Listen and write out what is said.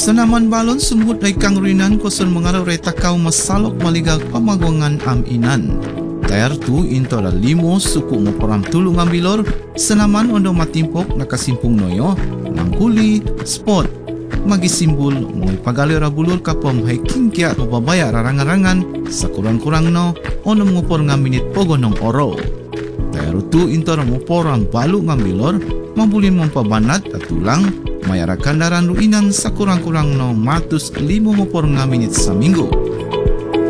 Sa naman balon sumut ay kangrinan ko sa mga reta kaw masalok maligag pamagwangan aminan. Tayar tu into la limo suku mo param tulong ang bilor sa naman ondo matimpok nakasimpong noyo, mangkuli, spot. Magisimbol mo ipagalera bulol kapom hiking kya o babaya rarangarangan sa kurang-kurang no ono mo por nga minit pogo ng oro. Tayar tu into mo porang balu nga bilor, mambulin mong pabanat at tulang, mayarakan daran ruinan sa kurang-kurang no matus 5 mo por nga minit sa minggo.